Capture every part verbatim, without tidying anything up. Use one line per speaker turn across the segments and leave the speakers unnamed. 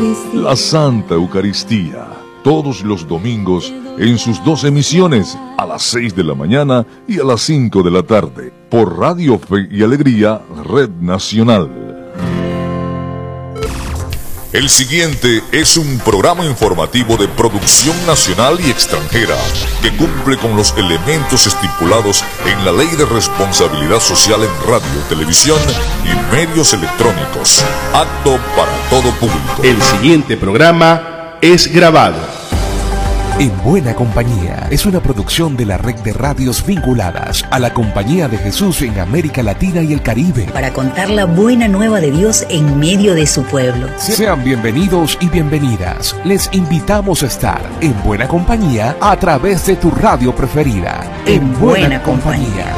la Santa Eucaristía, todos los domingos en sus dos emisiones, a las seis de la mañana y a las cinco de la tarde, por Radio Fe y Alegría, Red Nacional. El siguiente es un programa informativo de producción nacional y extranjera que cumple con los elementos estipulados en la Ley de Responsabilidad Social en Radio, Televisión y Medios Electrónicos. Apto para todo público.
El siguiente programa es grabado.
En Buena Compañía es una producción de la red de radios vinculadas a la Compañía de Jesús en América Latina y el Caribe,
para contar la buena nueva de Dios en medio de su pueblo.
Sean bienvenidos y bienvenidas. Les invitamos a estar en Buena Compañía a través de tu radio preferida. En, en Buena, Buena Compañía. Compañía.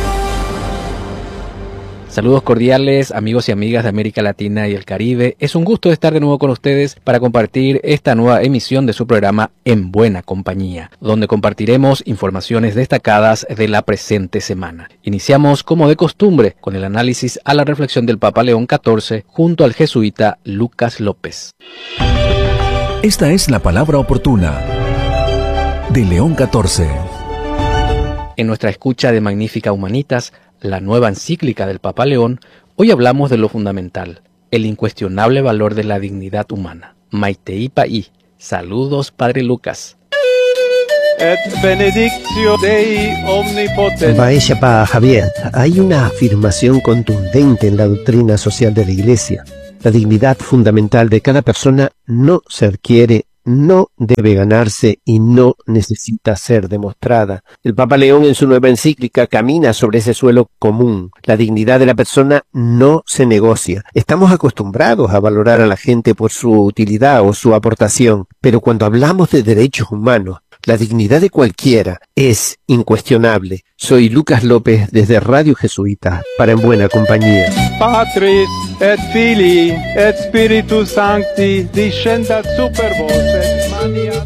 Saludos cordiales, amigos y amigas de América Latina y el Caribe. Es un gusto estar de nuevo con ustedes para compartir esta nueva emisión de su programa En Buena Compañía, donde compartiremos informaciones destacadas de la presente semana. Iniciamos, como de costumbre, con el análisis a la reflexión del Papa León catorce junto al jesuita Lucas López.
Esta es la palabra oportuna de León catorce.
En nuestra escucha de Magnífica Humanitas, la nueva encíclica del Papa León, hoy hablamos de lo fundamental, el incuestionable valor de la dignidad humana. Maitei Paí. Saludos, Padre Lucas.
Et benedictio Dei omnipotens.
Vaya pa Javier, hay una afirmación contundente en la doctrina social de la Iglesia. La dignidad fundamental de cada persona no se adquiere, no debe ganarse y no necesita ser demostrada. El Papa León en su nueva encíclica camina sobre ese suelo común. La dignidad de la persona no se negocia. Estamos acostumbrados a valorar a la gente por su utilidad o su aportación, pero cuando hablamos de derechos humanos, la dignidad de cualquiera es incuestionable. Soy Lucas López desde Radio Jesuita para En Buena Compañía.
Patris et Filii et Spiritus Sancti descendat super vos et mania.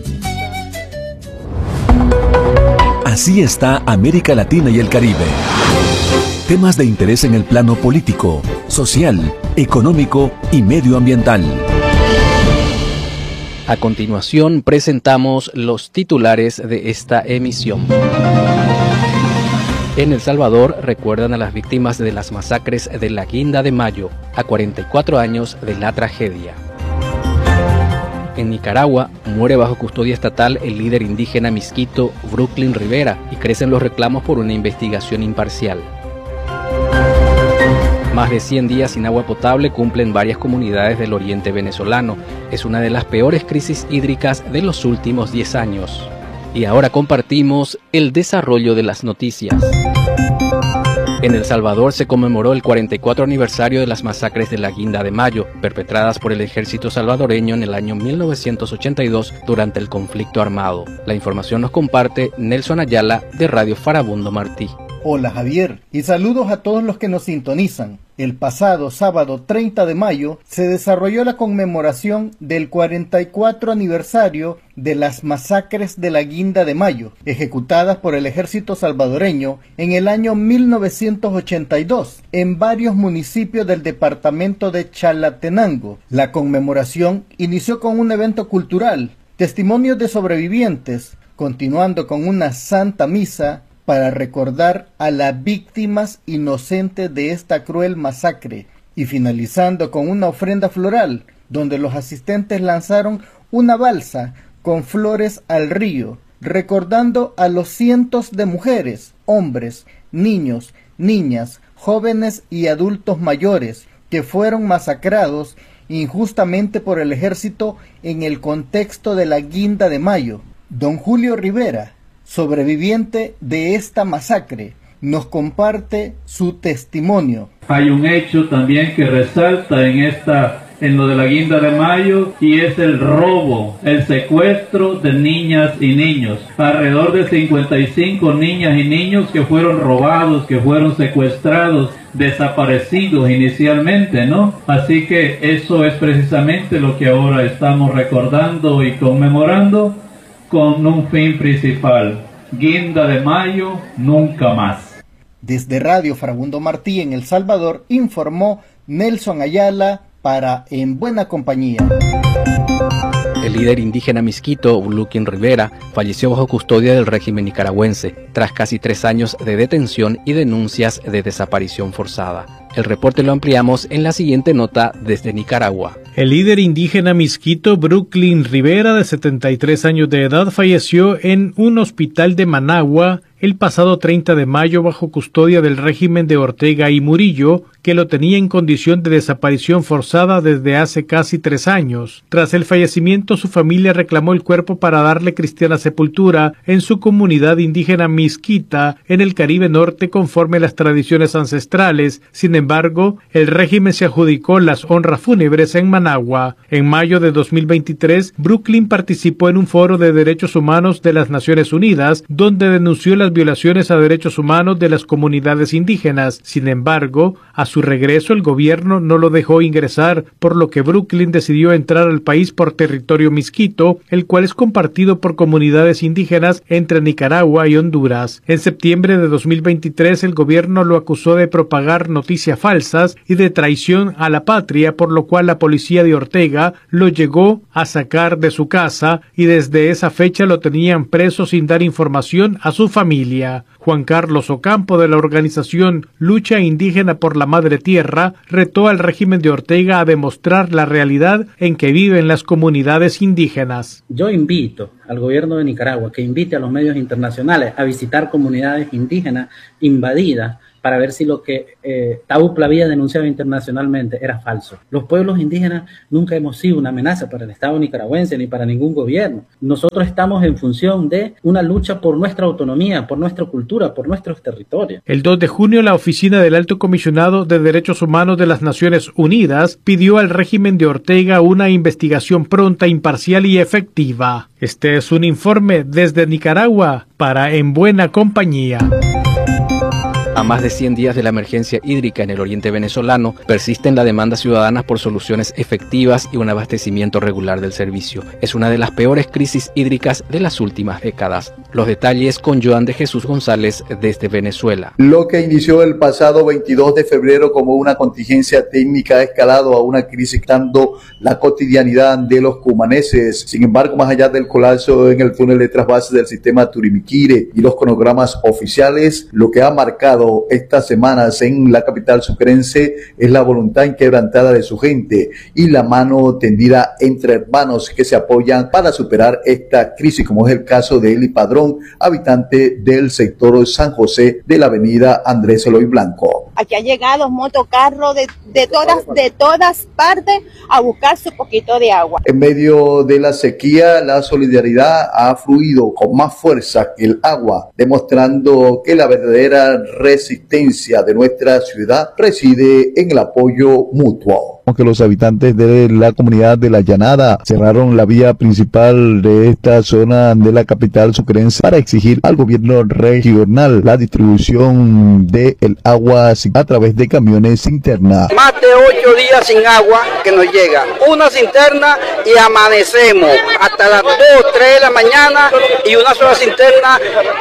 Así está América Latina y el Caribe. Temas de interés en el plano político, social, económico y medioambiental.
A continuación presentamos los titulares de esta emisión. En El Salvador recuerdan a las víctimas de las masacres de la Guinda de Mayo, a cuarenta y cuatro años de la tragedia. En Nicaragua muere bajo custodia estatal el líder indígena misquito Brooklyn Rivera y crecen los reclamos por una investigación imparcial. Más de cien días sin agua potable cumplen varias comunidades del oriente venezolano. Es una de las peores crisis hídricas de los últimos diez años. Y ahora compartimos el desarrollo de las noticias. En El Salvador se conmemoró el cuarenta y cuatro aniversario de las masacres de la Guinda de Mayo, perpetradas por el ejército salvadoreño en el año mil novecientos ochenta y dos durante el conflicto armado. La información nos comparte Nelson Ayala de Radio Farabundo Martí.
Hola Javier, y saludos a todos los que nos sintonizan. El pasado sábado treinta de mayo se desarrolló la conmemoración del cuarenta y cuatro aniversario de las masacres de la Guinda de Mayo, ejecutadas por el ejército salvadoreño en el año mil novecientos ochenta y dos en varios municipios del departamento de Chalatenango. La conmemoración inició con un evento cultural, testimonios de sobrevivientes, continuando con una santa misa para recordar a las víctimas inocentes de esta cruel masacre, y finalizando con una ofrenda floral, donde los asistentes lanzaron una balsa con flores al río, recordando a los cientos de mujeres, hombres, niños, niñas, jóvenes y adultos mayores que fueron masacrados injustamente por el ejército en el contexto de la Guinda de Mayo. Don Julio Rivera, sobreviviente de esta masacre, nos comparte su testimonio.
Hay un hecho también que resalta en esta, en lo de la Guinda de Mayo, y es el robo, el secuestro de niñas y niños. Alrededor de cincuenta y cinco niñas y niños que fueron robados, que fueron secuestrados, desaparecidos inicialmente, ¿no? Así que eso es precisamente lo que ahora estamos recordando y conmemorando, con un fin principal: Guinda de Mayo, nunca más.
Desde Radio Farabundo Martí en El Salvador, informó Nelson Ayala para En Buena Compañía.
El líder indígena Miskito, Brooklyn Rivera, falleció bajo custodia del régimen nicaragüense, tras casi tres años de detención y denuncias de desaparición forzada. El reporte lo ampliamos en la siguiente nota desde Nicaragua.
El líder indígena Miskito, Brooklyn Rivera, de setenta y tres años de edad, falleció en un hospital de Managua el pasado treinta de mayo bajo custodia del régimen de Ortega y Murillo, que lo tenía en condición de desaparición forzada desde hace casi tres años. Tras el fallecimiento, su familia reclamó el cuerpo para darle cristiana sepultura en su comunidad indígena Miskita, en el Caribe Norte, conforme a las tradiciones ancestrales. Sin embargo, el régimen se adjudicó las honras fúnebres en Managua. En mayo de dos mil veintitrés, Brooklyn participó en un foro de derechos humanos de las Naciones Unidas, donde denunció las violaciones a derechos humanos de las comunidades indígenas. Sin embargo, a su regreso el gobierno no lo dejó ingresar, por lo que Brooklyn decidió entrar al país por territorio miskito, el cual es compartido por comunidades indígenas entre Nicaragua y Honduras. En septiembre de dos mil veintitrés el gobierno lo acusó de propagar noticias falsas y de traición a la patria, por lo cual la policía de Ortega lo llegó a sacar de su casa y desde esa fecha lo tenían preso sin dar información a su familia. Juan Carlos Ocampo, de la organización Lucha Indígena por la Madre Tierra, retó al régimen de Ortega a demostrar la realidad en que viven las comunidades indígenas.
Yo invito al gobierno de Nicaragua que invite a los medios internacionales a visitar comunidades indígenas invadidas para ver si lo que eh, Taupla había denunciado internacionalmente era falso. Los pueblos indígenas nunca hemos sido una amenaza para el Estado nicaragüense ni para ningún gobierno. Nosotros estamos en función de una lucha por nuestra autonomía, por nuestra cultura, por nuestros territorios.
El dos de junio, la Oficina del Alto Comisionado de Derechos Humanos de las Naciones Unidas pidió al régimen de Ortega una investigación pronta, imparcial y efectiva. Este es un informe desde Nicaragua para En Buena Compañía.
A más de cien días de la emergencia hídrica en el oriente venezolano, persisten la demanda ciudadana por soluciones efectivas y un abastecimiento regular del servicio. Es una de las peores crisis hídricas de las últimas décadas. Los detalles con Joan de Jesús González desde Venezuela.
Lo que inició el pasado veintidós de febrero como una contingencia técnica ha escalado a una crisis dando la cotidianidad de los cumaneses. Sin embargo, más allá del colapso en el túnel de trasvase del sistema Turimiquire y los cronogramas oficiales, lo que ha marcado estas semanas en la capital sucrense es la voluntad inquebrantada de su gente y la mano tendida entre hermanos que se apoyan para superar esta crisis, como es el caso de Eli Padrón, habitante del sector San José de la avenida Andrés Eloy Blanco.
Aquí han llegado motocarros de, de, todas, de todas partes a buscar su poquito de agua.
En medio de la sequía, la solidaridad ha fluido con más fuerza que el agua, demostrando que la verdadera resistencia de nuestra ciudad reside en el apoyo mutuo.
Que los habitantes de la comunidad de La Llanada cerraron la vía principal de esta zona de la capital sucrense para exigir al gobierno regional la distribución del agua a través de camiones cisterna.
Más de ocho días sin agua que nos llega, una cisterna y amanecemos hasta las dos, tres de la mañana y una sola cisterna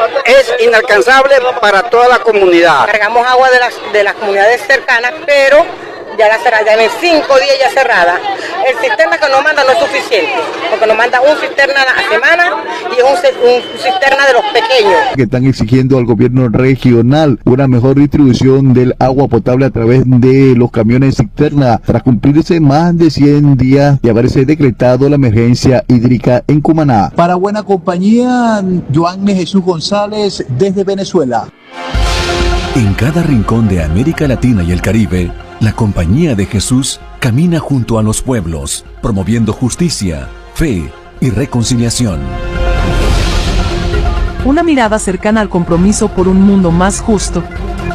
es inalcanzable para toda la comunidad.
Cargamos agua de las, de las comunidades cercanas, pero ya la cerrada, ya en cinco días ya cerrada. El cisterna que nos manda no es suficiente, porque nos manda un cisterna a la semana y es un, un cisterna de los pequeños.
Que están exigiendo al gobierno regional una mejor distribución del agua potable a través de los camiones cisterna, tras cumplirse más de cien días de haberse decretado la emergencia hídrica en Cumaná.
Para Buena Compañía, Joan de Jesús González desde Venezuela.
En cada rincón de América Latina y el Caribe, la Compañía de Jesús camina junto a los pueblos, promoviendo justicia, fe y reconciliación.
Una mirada cercana al compromiso por un mundo más justo.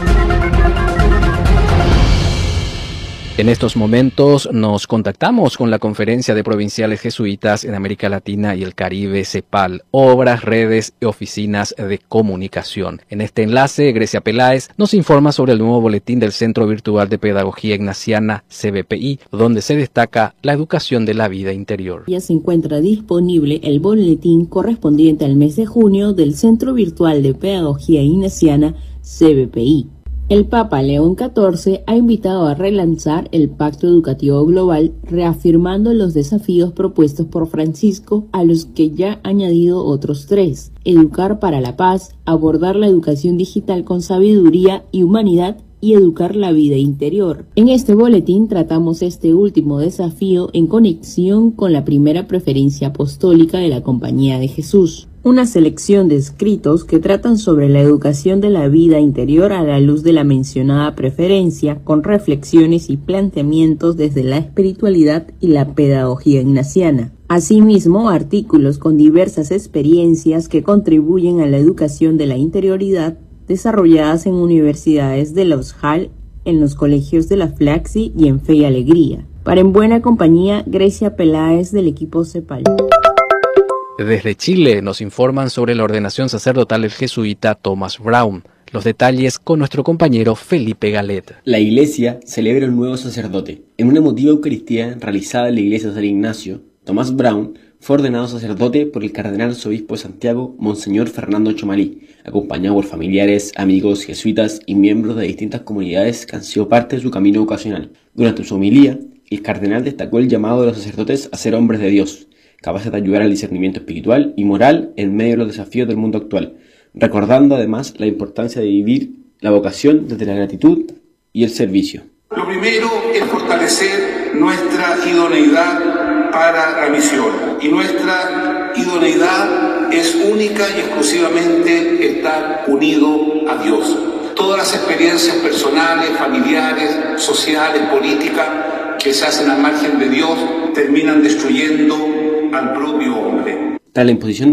En estos momentos nos contactamos con la Conferencia de Provinciales Jesuitas en América Latina y el Caribe, CEPAL, Obras, Redes y Oficinas de Comunicación. En este enlace, Grecia Peláez nos informa sobre el nuevo boletín del Centro Virtual de Pedagogía Ignaciana, C B P I, donde se destaca la educación de la vida interior.
Ya se encuentra disponible el boletín correspondiente al mes de junio del Centro Virtual de Pedagogía Ignaciana, C B P I. El Papa León catorce ha invitado a relanzar el Pacto Educativo Global, reafirmando los desafíos propuestos por Francisco, a los que ya ha añadido otros tres: educar para la paz, abordar la educación digital con sabiduría y humanidad, y educar la vida interior. En este boletín tratamos este último desafío en conexión con la primera preferencia apostólica de la Compañía de Jesús, una selección de escritos que tratan sobre la educación de la vida interior a la luz de la mencionada preferencia, con reflexiones y planteamientos desde la espiritualidad y la pedagogía ignaciana. Asimismo, artículos con diversas experiencias que contribuyen a la educación de la interioridad, desarrolladas en universidades de la U S J A L, en los colegios de la Flaxi y en Fe y Alegría. Para En Buena Compañía, Grecia Peláez, del equipo CEPAL.
Desde Chile nos informan sobre la ordenación sacerdotal del jesuita Thomas Brown. Los detalles con nuestro compañero Felipe Galet.
La Iglesia celebra un nuevo sacerdote. En una emotiva Eucaristía realizada en la Iglesia de San Ignacio, Thomas Brown fue ordenado sacerdote por el cardenal arzobispo de Santiago, Monseñor Fernando Chomalí, acompañado por familiares, amigos, jesuitas y miembros de distintas comunidades que han sido parte de su camino vocacional. Durante su homilía, el cardenal destacó el llamado de los sacerdotes a ser hombres de Dios, capaces de ayudar al discernimiento espiritual y moral en medio de los desafíos del mundo actual, recordando además la importancia de vivir la vocación desde la gratitud y el servicio.
Lo primero es fortalecer nuestra idoneidad para la misión, y nuestra idoneidad es única y exclusivamente estar unido a Dios. Todas las experiencias personales, familiares, sociales, políticas que se hacen al margen de Dios terminan destruyendo al propio hombre.
Tras la imposición